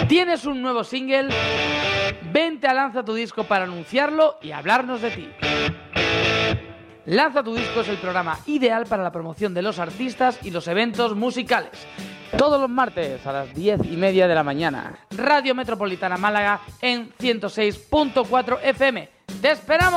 ¿Tienes un nuevo single? Vente a Lanza tu Disco para anunciarlo y hablarnos de ti. Lanza tu Disco es el programa ideal para la promoción de los artistas y los eventos musicales. Todos los martes a las 10:30 de la mañana. Radio Metropolitana Málaga en 106.4 FM. ¡Te esperamos!